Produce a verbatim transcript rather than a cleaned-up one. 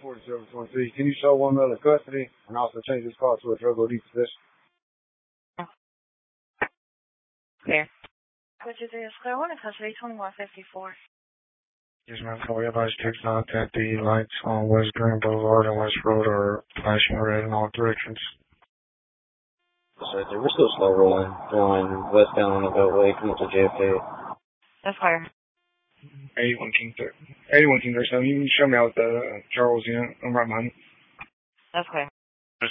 forty-seven twenty-three. Can you show one male in custody and also change this car to a drug or possession? Clear. Would you do a square one in custody twenty-one fifty-four? Yes, ma'am. Can we advise takes not that the lights on West Green Boulevard and West Road are flashing red in all directions? Sorry, we're still slow rolling, going westbound on the Beltway, coming to J F K. That's clear. eighty-one King eighty-one King thirty-seven. You can show me out the Charles unit. I'm right behind you. That's clear.